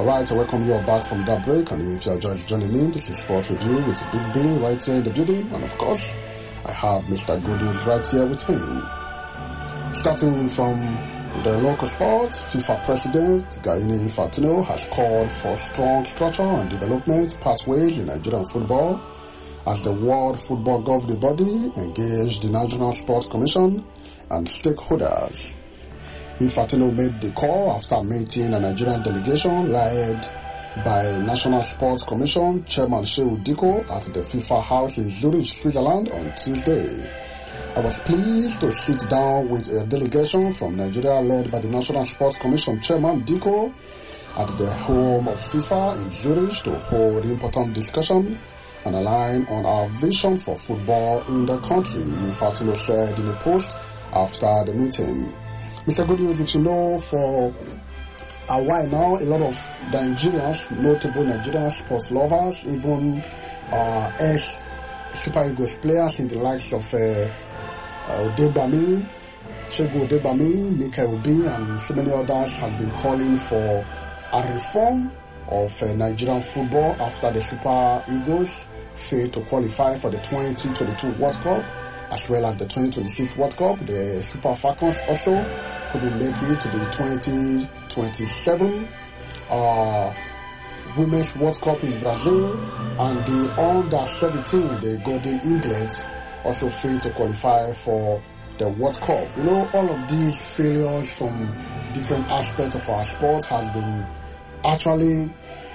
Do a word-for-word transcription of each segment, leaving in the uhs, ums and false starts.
Alright, I welcome you all back from that break, and if you are just joining in, this is Sport Review with Big Billy right here in the building, and of course, I have Mister Good News right here with me. Starting from the local sport, FIFA President Gianni Infantino has called for strong structure and development pathways in Nigerian football as the World Football Governing Body engaged the National Sports Commission and stakeholders. Infantino made the call after meeting a Nigerian delegation led by National Sports Commission Chairman Shehu Diko at the FIFA House in Zurich, Switzerland on Tuesday. I was pleased to sit down with a delegation from Nigeria led by the National Sports Commission Chairman Diko at the home of FIFA in Zurich to hold important discussion and align on our vision for football in the country, Infantino said in a post after the meeting. Mister Good News, if you know, for a while now, a lot of Nigerians, notable Nigerian sports lovers, even uh, ex-Super Eagles players in the likes of uh, uh, Odebami, Shegu Odebami, Mikel Obi, and so many others, has been calling for a reform of uh, Nigerian football after the Super Eagles failed to qualify for the twenty twenty-two World Cup, as well as the twenty twenty-six World Cup. The Super Falcons also couldn't make it to the twenty twenty-seven uh, Women's World Cup in Brazil, and the under seventeen, the Golden Eagles, also failed to qualify for the World Cup. You know, all of these failures from different aspects of our sport has been actually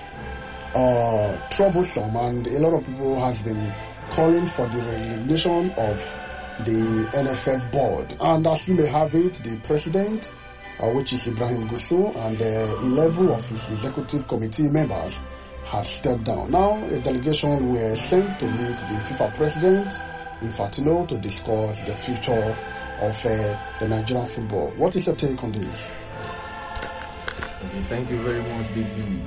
uh, troublesome, and a lot of people has been calling for the resignation of the N F F board. And as you may have it, the president, uh, which is Ibrahim Gusau, and uh, eleven of his executive committee members have stepped down. Now, a delegation were sent to meet the FIFA president, Infantino, to discuss the future of uh, the Nigerian football. What is your take on this? Okay, thank you very much, Big B.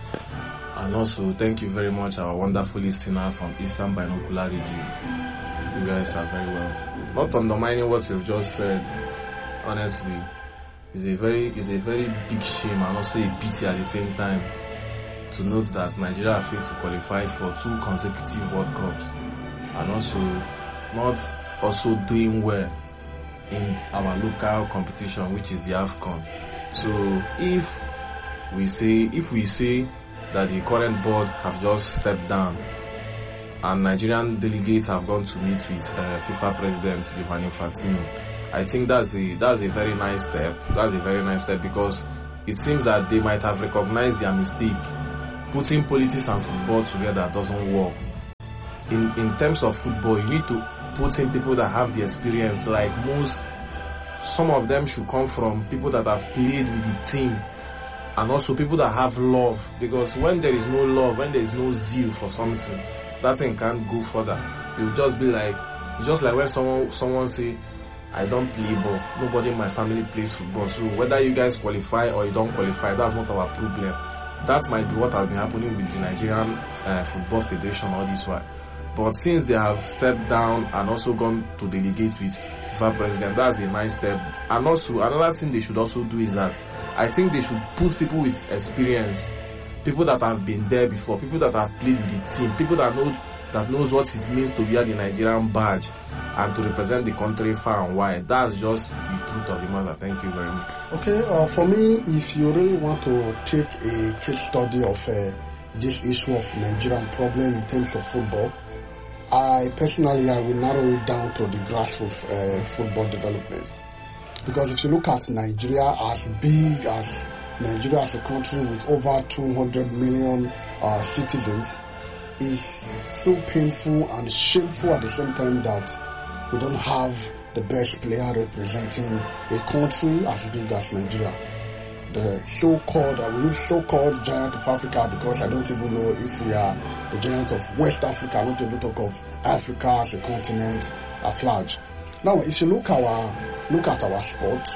And also, thank you very much, our wonderful listeners on Eastern Binocular Radio. You guys are very well. Not undermining what you've just said, honestly, it's a very, it's a very big shame and also a pity at the same time to note that Nigeria failed to qualify for two consecutive World Cups and also not also doing well in our local competition, which is the AFCON. So if we say, if we say that the current board have just stepped down and Nigerian delegates have gone to meet with uh, FIFA President Gianni Infantino, I think that's a that's a very nice step. That's a very nice step because it seems that they might have recognized their mistake. Putting politics and football together doesn't work. In in terms of football, you need to put in people that have the experience. Like most, some of them should come from people that have played with the team, and also people that have love. Because when there is no love, when there is no zeal for something, that thing can't go further. It will just be like, just like when someone someone say, I don't play ball. Nobody in my family plays football. So whether you guys qualify or you don't qualify, that's not our problem. That might be what has been happening with the Nigerian uh, Football Federation all this while. But since they have stepped down and also gone to delegate with FIFA President, that's a nice step. And also, another thing they should also do is that I think they should put people with experience, people that have been there before, people that have played with the team, people that know that knows what it means to wear the Nigerian badge and to represent the country far and wide. That's just the truth of the matter. Thank you very much. Okay, uh, for me, if you really want to take a case study of uh, this issue of Nigerian problem in terms of football, I personally I will narrow it down to the grassroots uh, football development. Because if you look at Nigeria, as big as Nigeria as a country with over two hundred million uh, citizens, is so painful and shameful at the same time that we don't have the best player representing a country as big as Nigeria. The so-called, I will use so-called giant of Africa because I don't even know if we are the giant of West Africa, not even talk of Africa as a continent at large. Now, if you look our look at our sport,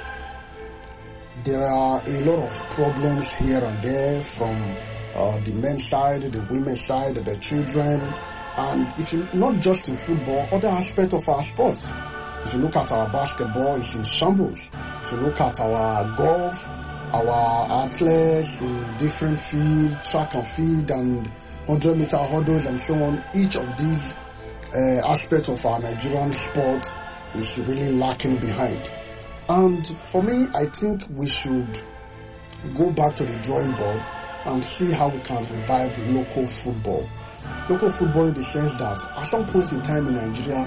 there are a lot of problems here and there from Uh, the men's side, the women's side, the children, and if you not just in football, other aspects of our sports. If you look at our basketball, it's in shambles. If you look at our golf, our athletes in different fields, track and field and one hundred meter hurdles and so on. Each of these uh, aspects of our Nigerian sport is really lacking behind. And for me, I think we should go back to the drawing board and see how we can revive local football. Local football in the sense that at some point in time in Nigeria,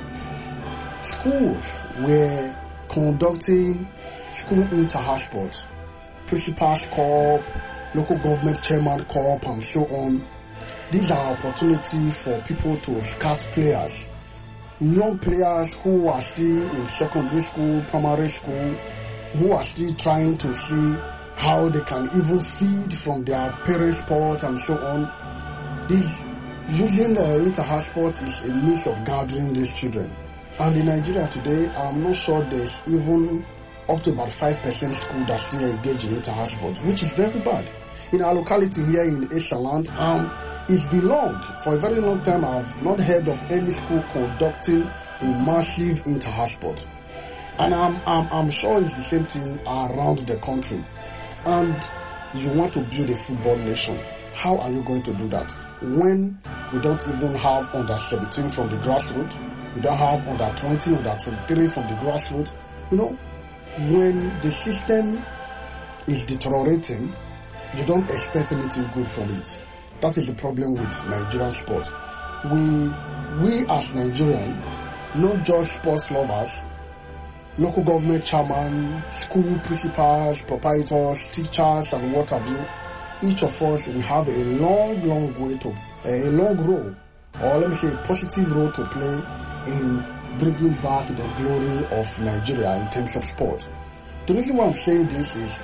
schools were conducting school inter-house sports, Principal's Cup, local government chairman cup and so on. These are opportunities for people to scout players, young players who are still in secondary school, primary school, who are still trying to see how they can even feed from their parents' sport and so on. This using uh, inter-house sport is a means of gathering these children. And in Nigeria today, I'm not sure there's even up to about five percent school that still engage in inter-house sport, which is very bad. In our locality here in Esaland, um, it's been long. For a very long time, I've not heard of any school conducting a massive inter-house sport. And I'm, I'm, I'm sure it's the same thing around the country. And you want to build a football nation. How are you going to do that when we don't even have under seventeen from the grassroots? We don't have under twenty, under twenty-three from the grassroots. You know, when the system is deteriorating, you don't expect anything good from it. That is the problem with Nigerian sport. We, we as Nigerians, not just sports lovers, local government chairman, school principals, proprietors, teachers, and what have you, each of us will have a long, long way to, a long role, or let me say a positive role to play in bringing back the glory of Nigeria in terms of sport. The reason why I'm saying this is,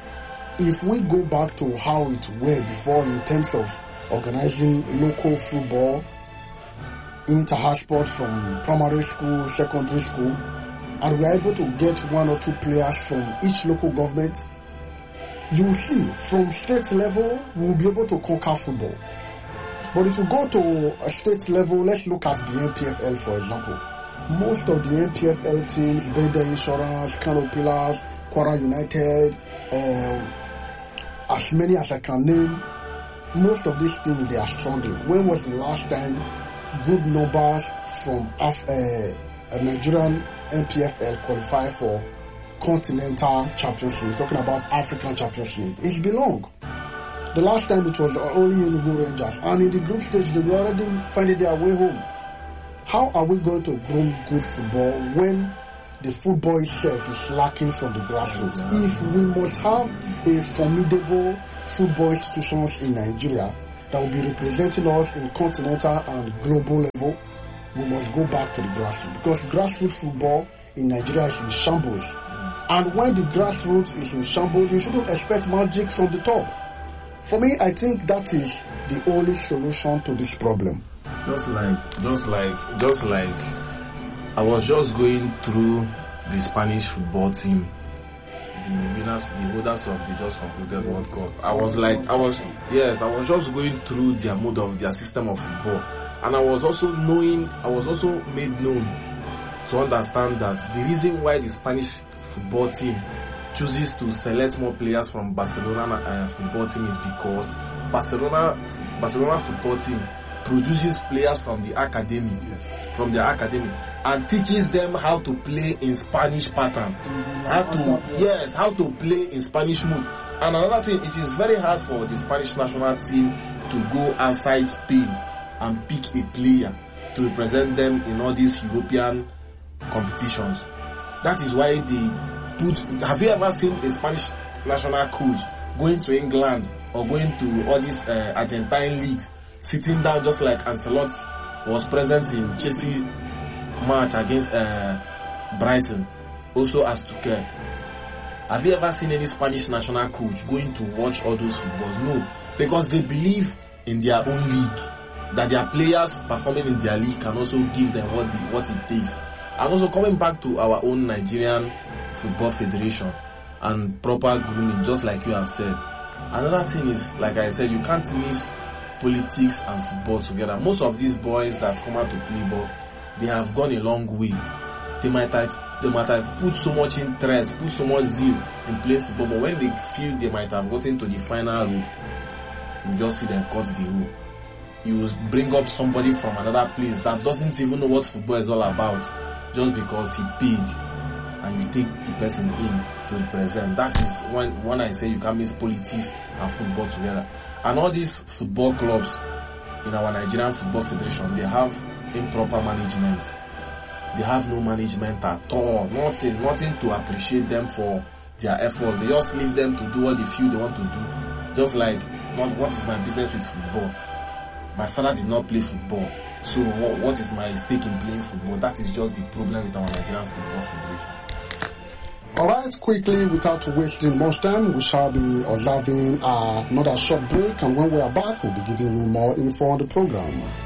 if we go back to how it were before in terms of organizing local football, inter-house sport from primary school, secondary school, and we are able to get one or two players from each local government, you will see from state level we will be able to conquer football. But if you go to a state level, let's look at the N P F L for example. Most of the N P F L teams, Bender Insurance, Kano Pillars, Kwara United, um, as many as I can name, most of these teams, they are struggling. When was the last time good numbers from Af- uh, a Nigerian N P F L qualify for continental championship? Talking about African championship. It's been long. The last time it was only in Enugu Rangers, and in the group stage they were already finding their way home. How are we going to groom good football when the football itself is lacking from the grassroots? If we must have a formidable football institutions in Nigeria that will be representing us in continental and global level, we must go back to the grassroots, because grassroots football in Nigeria is in shambles. And when the grassroots is in shambles, you shouldn't expect magic from the top. For me, I think that is the only solution to this problem. Just like, just like, just like, I was just going through the Spanish football team, the winners, the holders of the just concluded World Cup. I was like, I was, yes, I was just going through their mode of their system of football, and I was also knowing, I was also made known to understand that the reason why the Spanish football team chooses to select more players from Barcelona uh, football team is because Barcelona, Barcelona football team produces players from the academy, yes. from their academy, and teaches them how to play in Spanish pattern, how to yes, how to play in Spanish mood. And another thing, it is very hard for the Spanish national team to go outside Spain and pick a player to represent them in all these European competitions. That is why they put. Have you ever seen a Spanish national coach going to England or going to all these uh, Argentine leagues, sitting down just like Ancelotti was present in Chelsea match against uh, Brighton, also as Tuchel? Have you ever seen any Spanish national coach going to watch all those footballs? No, because they believe in their own league, that their players performing in their league can also give them what the, what it takes. And also coming back to our own Nigerian Football Federation and proper grooming, just like you have said. Another thing is, like I said, you can't mix politics and football together. Most of these boys that come out to play ball, they have gone a long way they might have they might have put so much interest, put so much zeal in playing football, but when they feel they might have gotten to the final road, you just see them cut the rope. You bring up somebody from another place that doesn't even know what football is all about, just because he paid, and you take the person in to represent. That is when when I say you can mix politics and football together. And all these football clubs in our Nigerian Football Federation, they have improper management. They have no management at all. Nothing, nothing to appreciate them for their efforts. They just leave them to do what they feel they want to do. Just like, not what is my business with football? My father did not play football, so what, what is my stake in playing football? That is just the problem with our Nigerian Football Federation. Alright, quickly, without wasting much time, we shall be observing uh, another short break, and when we are back, we'll be giving you more info on the program.